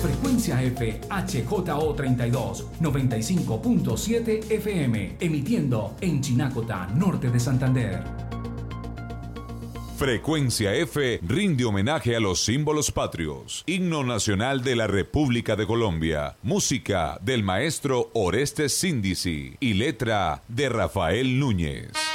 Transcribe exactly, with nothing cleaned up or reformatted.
Frecuencia F H J O treinta y dos, noventa y cinco punto siete F M, emitiendo en Chinacota, norte de Santander. Frecuencia F rinde homenaje a los símbolos patrios. Himno Nacional de la República de Colombia. Música del maestro Orestes Síndici y letra de Rafael Núñez.